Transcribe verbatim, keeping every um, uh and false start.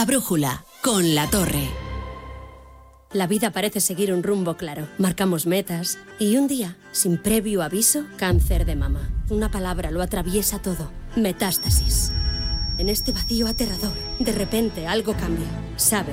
La brújula, con La Torre. La vida parece seguir un rumbo claro. Marcamos metas y un día, sin previo aviso, cáncer de mama. Una palabra lo atraviesa todo. Metástasis. En este vacío aterrador, de repente algo cambia. Saber